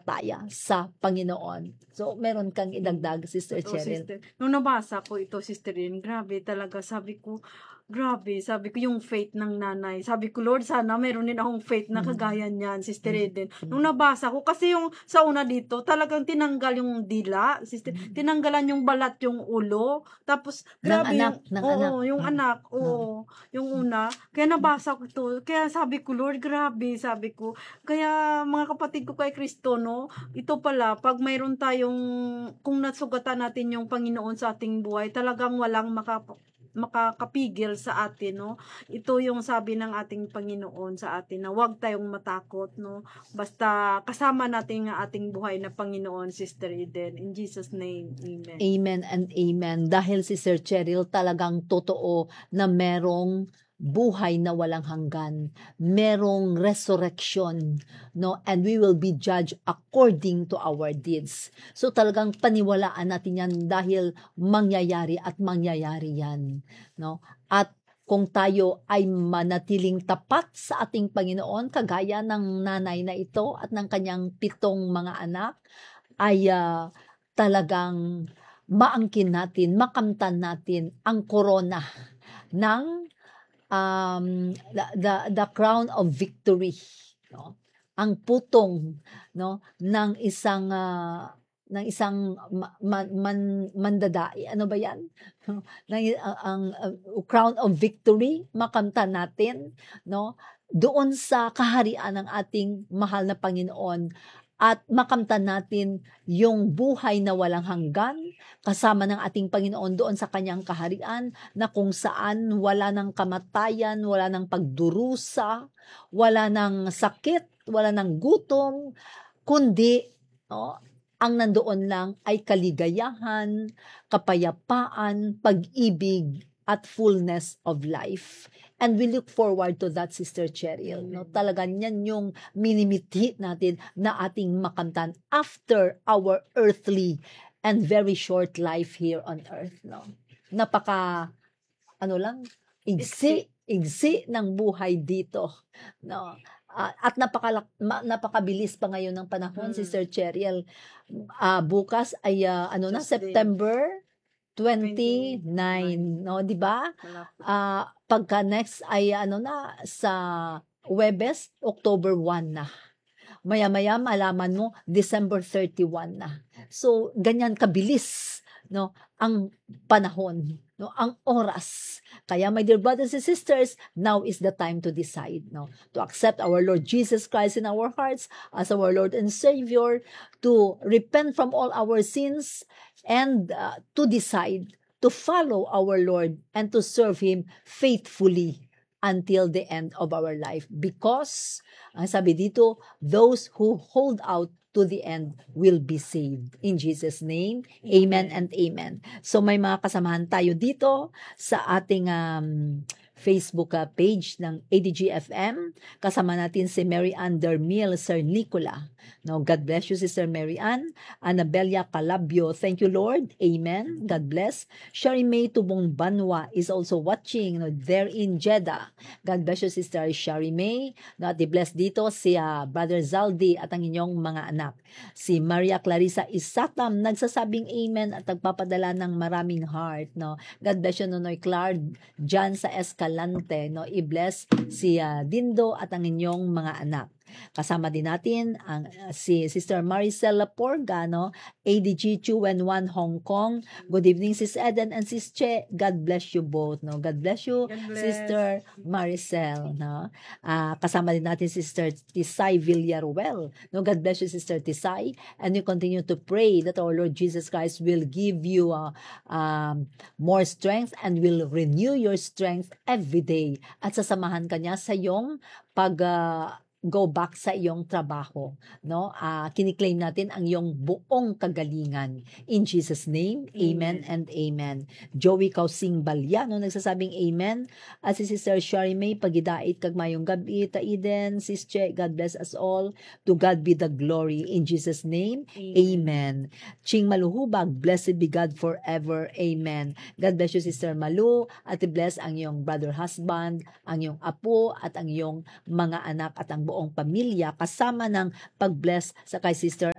pananampalataya sa Panginoon. So, meron kang idagdag, Sister Totoo, Cheryl? sister. Nung nabasa ko ito, Sister Rin, grabe talaga. Sabi ko, yung faith ng nanay. Sabi ko, Lord, sana meron din akong faith na kagaya niyan, Sister Eden. Nung nabasa ko, kasi yung sa una dito, talagang tinanggal yung dila, Sister. Tinanggalan yung balat, yung ulo. Tapos, grabe anak, yung, ng oo, anak. yung anak, oo, yung una. Kaya nabasa ko to. Kaya sabi ko, Lord, grabe, sabi ko. Kaya mga kapatid ko kay Kristo, no, ito pala, pag mayroon tayong, kung nasugatan natin yung Panginoon sa ating buhay, talagang walang makakapigil sa atin, no. Ito yung sabi ng ating Panginoon sa atin na huwag tayong matakot, no. Basta kasama natin ang ating buhay na Panginoon, Sister Eden. In Jesus name, amen. Amen and amen. Dahil si Sir Cheryl talagang totoo na merong buhay na walang hanggan, merong resurrection, no? And we will be judged according to our deeds. So talagang paniwalaan natin yan dahil mangyayari at mangyayari yan, no? At kung tayo ay manatiling tapat sa ating Panginoon, kagaya ng nanay na ito at ng kanyang 7 mga anak, ay talagang maangkin natin, makamtan natin ang korona ng the crown of victory, no? Ang putong, no, ng isang mandadai, ano ba yan? ang crown of victory, makamtan natin, no, doon sa kaharian ng ating mahal na Panginoon, at makamtan natin yung buhay na walang hanggan kasama ng ating Panginoon doon sa kanyang kaharian, na kung saan wala ng kamatayan, wala ng pagdurusa, wala ng sakit, wala ng gutom, kundi, no, ang nandoon lang ay kaligayahan, kapayapaan, pag-ibig, at fullness of life. And we look forward to that, Sister Cheryl. No? Talaga yan yung minimithi natin na ating makamtan after our earthly and very short life here on earth. No? Napaka, igsi ng buhay dito. No? At napakabilis pa ngayon ng panahon, Sister Cheryl. Bukas ay September 29, no, 'di ba? Pagka next ay sa Huwebes, October 1 na. Maya-maya malaman mo December 31 na. So ganyan kabilis, no, ang panahon, no, ang oras. Kaya my dear brothers and sisters, now is the time to decide, no, to accept our Lord Jesus Christ in our hearts as our Lord and Savior, to repent from all our sins, and to decide to follow our Lord and to serve Him faithfully until the end of our life. Because, ang sabi dito, those who hold out to the end will be saved. In Jesus' name, amen and amen. So may mga kasamahan tayo dito sa ating Facebook page ng ADG-FM. Kasama natin si Mary Ann Dermil, Sir Nicola. No, God bless you, Sister Mary Ann. Anabelia Calabio, thank you, Lord. Amen. God bless. Sherry May Tubong Banwa is also watching, no, there in Jeddah. God bless you, Sister Sherry May. God bless dito si Brother Zaldi at ang inyong mga anak. Si Maria Clarissa Isatam nagsasabing amen at nagpapadala ng maraming heart. No? God bless you, Nonoy Clark, dyan sa Escalante. No? I-bless si Dindo at ang inyong mga anak. Kasama din natin ang si Sister Maricel Laporga, no? ADG 211 Hong Kong. Good evening, Sis Eden and Sis Che. God bless you both, no? God bless you, God bless. Sister Maricel, no? Kasama din natin Sister Tisay Villaruel, no? God bless you, Sister Tisay, and you continue to pray that our Lord Jesus Christ will give you more strength and will renew your strength every day, at sasamahan ka niya sa iyong go back sa iyong trabaho, no? Kiniklaim natin ang iyong buong kagalingan. In Jesus' name, amen and amen. Joey Kausing Balyano nagsasabing amen. At si Sister Sherry May, pagidait kag mayong gabi, Eden, Sis Che, God bless us all. To God be the glory. In Jesus' name, amen. Ching Maluhubag, blessed be God forever. Amen. God bless you, Sister Malu, at bless ang iyong brother husband, ang iyong apo, at ang iyong mga anak, at ang buong pamilya, kasama ng pag-bless sa kay Sister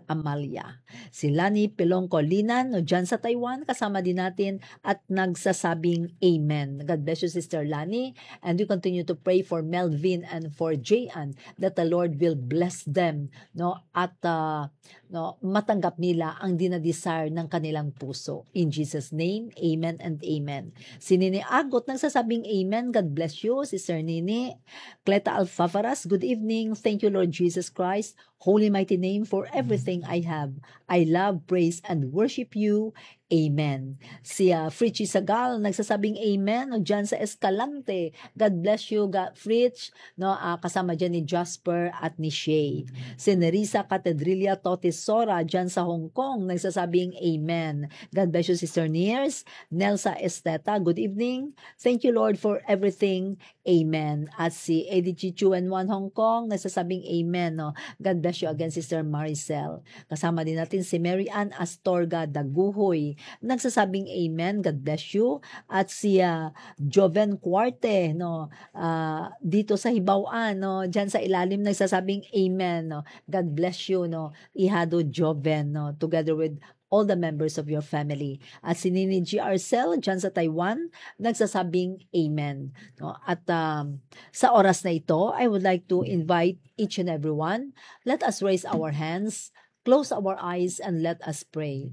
Amalia. Si Lani Pelongco Linan, no, dyan sa Taiwan, kasama din natin at nagsasabing Amen. God bless you, Sister Lani. And we continue to pray for Melvin and for Jayan that the Lord will bless them, no, at no, matanggap nila ang dinadesire ng kanilang puso. In Jesus' name, Amen and Amen. Si Nini Agot nagsasabing Amen. God bless you, Sister Nini. Cleta Alfafaras, good evening. Thank you, Lord Jesus Christ, holy mighty name, for everything I have. I love, praise, and worship you. Amen. Si Fritchie Sagal nagsasabing Amen, no, dyan sa Escalante. God bless you, Fritch, no, kasama dyan ni Jasper at ni Shay. Si Nerissa Catedrilia Totisora dyan sa Hong Kong nagsasabing Amen. God bless you, Sister Nears. Nelsa Esteta, good evening. Thank you, Lord, for everything. Amen. At si Eddie Chichuan Hong Kong nagsasabing Amen. No? God bless you again, Sister Maricel. Kasama din natin si Mary Ann Astorga Daguhoy nagsasabing Amen. God bless you. At si Joven Cuarte, no, dito sa Hibawaan, no, dyan sa ilalim nagsasabing Amen. No. God bless you, no, Ihado Joven, no, together with all the members of your family. At si Nini G. Arcel, dyan sa Taiwan, nagsasabing Amen. No? At sa oras na ito, I would like to invite each and everyone, let us raise our hands, close our eyes, and let us pray.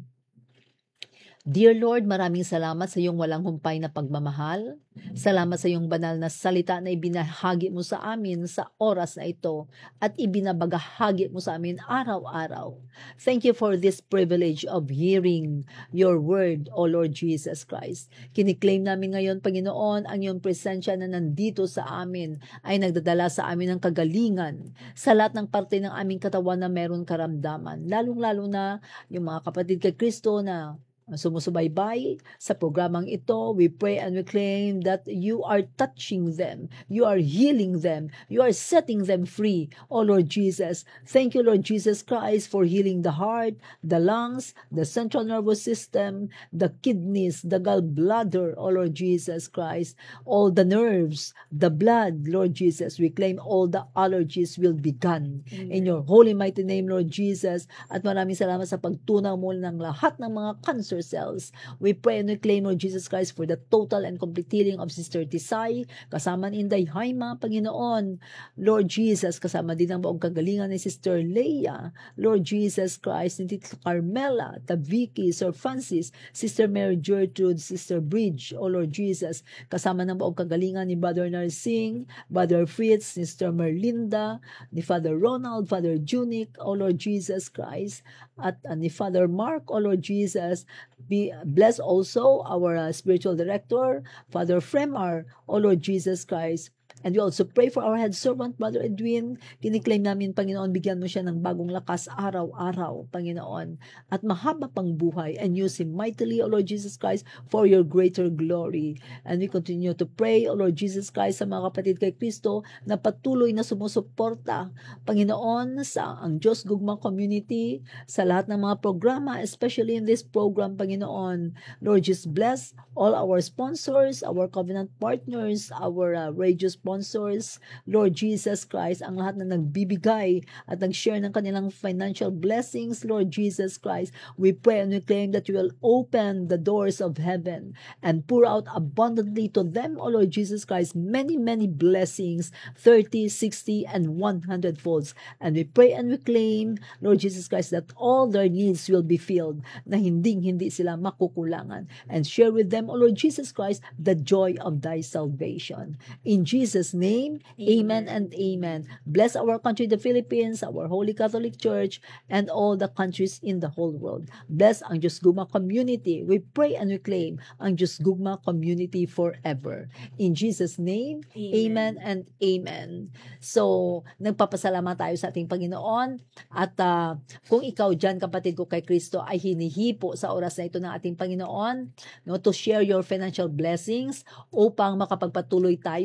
Dear Lord, maraming salamat sa iyong walang humpay na pagmamahal. Salamat sa iyong banal na salita na ibinahagi mo sa amin sa oras na ito at ibinabagahagi mo sa amin araw-araw. Thank you for this privilege of hearing your word, O Lord Jesus Christ. Kiniklaim namin ngayon, Panginoon, ang iyong presensya na nandito sa amin ay nagdadala sa amin ng kagalingan sa lahat ng parte ng aming katawan na meron karamdaman. Lalong-lalo na yung mga kapatid kay Kristo na sumusubaybay sa programang ito. We pray and we claim that you are touching them, you are healing them, you are setting them free. Oh Lord Jesus, thank you, Lord Jesus Christ, for healing the heart, the lungs, the central nervous system, the kidneys, the gallbladder. Oh Lord Jesus Christ, all the nerves, the blood. Lord Jesus, we claim all the allergies will be gone. In your holy mighty name, Lord Jesus. At maraming salamat sa pagtunaw mo ng lahat ng mga cancer cells. We pray and we claim, Lord Jesus Christ, for the total and complete healing of Sister Tisay, kasama ni Inday Haima, Panginoon. Lord Jesus, kasama din ang buong kagalingan ni Sister Leia. Lord Jesus Christ, ni Tito Carmela, Vicky, Sir Francis, Sister Mary Gertrude, Sister Bridge, O Lord Jesus, kasama ng buong kagalingan ni Brother Narsing, Brother Fritz, Sister Merlinda, ni Father Ronald, Father Junic, O Lord Jesus Christ, at ni Father Mark, O Lord Jesus. Bless also our spiritual director, Father Fremar, O Lord Jesus Christ. And we also pray for our head servant, Brother Edwin. Kiniklaim namin, Panginoon, bigyan mo siya ng bagong lakas araw-araw, Panginoon. At mahaba pang buhay. And use him mightily, O Lord Jesus Christ, for your greater glory. And we continue to pray, O Lord Jesus Christ, sa mga kapatid kay Kristo na patuloy na sumusuporta, Panginoon, sa ang Diyos Gugma Community, sa lahat ng mga programa, especially in this program, Panginoon. Lord, just bless all our sponsors, our covenant partners, our radio sponsors, Lord Jesus Christ, ang lahat na nagbibigay at nag-share ng kanilang financial blessings, Lord Jesus Christ. We pray and we claim that you will open the doors of heaven and pour out abundantly to them, O Lord Jesus Christ, many, many blessings, 30, 60, and 100 folds. And we pray and we claim, Lord Jesus Christ, that all their needs will be filled, na hindi sila makukulangan. And share with them, O Lord Jesus Christ, the joy of thy salvation. In Jesus' name, amen and amen. Bless our country, the Philippines, our Holy Catholic Church, and all the countries in the whole world. Bless ang Diyos Gugma community. We pray and we claim ang Diyos Gugma community forever. In Jesus' name, amen and amen. So, nagpapasalamat tayo sa ating Panginoon. At kung ikaw dyan, kapatid ko kay Kristo, ay hinihipo sa oras na ito ng ating Panginoon, no, to share your financial blessings upang makapagpatuloy tayo sa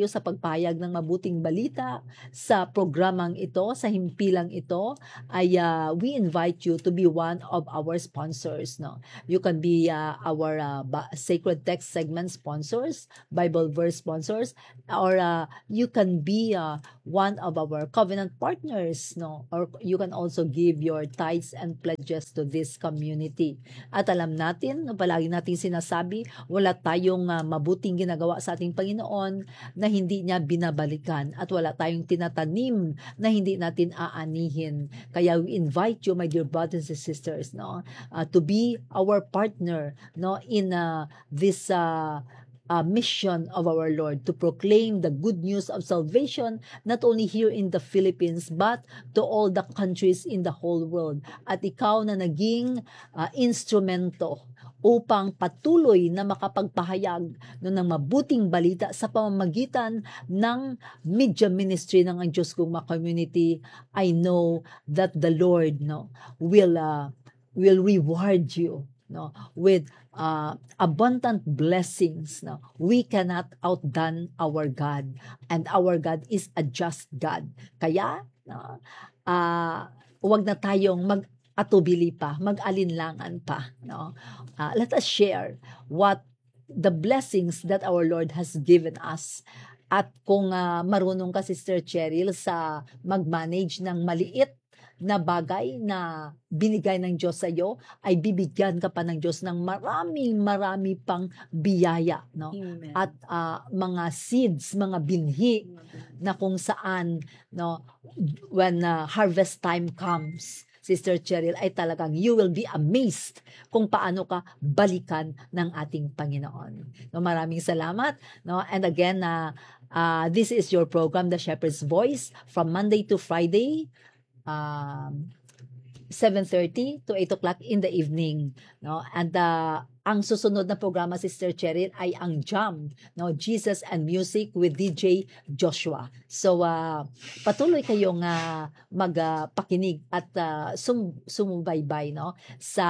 pagpapahayag ng mabuting balita sa programang ito, sa himpilang ito, ay we invite you to be one of our sponsors. No? You can be our Sacred Text segment sponsors, Bible verse sponsors, or you can be one of our covenant partners. No? Or you can also give your tithes and pledges to this community. At alam natin, palagi natin sinasabi, wala tayong mabuting ginagawa sa ating Panginoon na hindi niya binabalikan at wala tayong tinatanim na hindi natin aanihin. Kaya we invite you, my dear brothers and sisters, no, to be our partner, no, in this mission of our Lord to proclaim the good news of salvation not only here in the Philippines but to all the countries in the whole world. At ikaw na naging instrumento upang patuloy na makapagpahayag ng mabuting balita sa pamamagitan ng media ministry ng ang Diyos Kong Community. I know that the Lord will reward you with abundant blessings. We cannot outdone our God, and our God is a just God. Kaya huwag na tayong mag-atubili pa, mag-alinlangan pa. Let us share what the blessings that our Lord has given us. At kung marunong ka, Sister Cheryl, sa mag-manage ng maliit na bagay na binigay ng Diyos sa iyo, ay bibigyan ka pa ng Diyos ng marami pang biyaya. Amen. At mga seeds, mga binhi na kung saan when harvest time comes, Sister Cheryl, ay talagang you will be amazed kung paano ka balikan ng ating Panginoon. Maraming salamat. And again, this is your program, The Shepherd's Voice, from Monday to Friday, 7:30 to 8 o'clock in the evening. And ang susunod na programa, Sister Cheryl, ay ang Jam, Jesus and Music with DJ Joshua. So patuloy kayong magpakinig at sumubaybay sa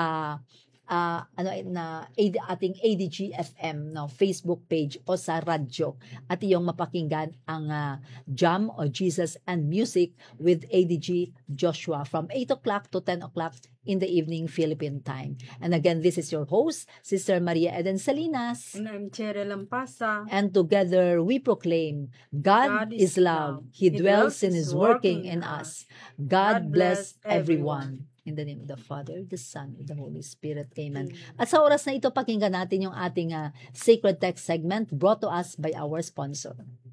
ating ADG FM Facebook page o sa radyo, at iyong mapakinggan ang Jam o Jesus and Music with ADG Joshua from 8 o'clock to 10 o'clock in the evening Philippine time. And again, this is your host, Sister Maria Eden Salinas. And I'm Cheryl Lampasa. And together we proclaim, God is love. He dwells in His working in us. God bless everyone. In the name of the Father, the Son, and the Holy Spirit. Amen. At sa oras na ito, pakinggan natin yung ating Sacred Text segment brought to us by our sponsor.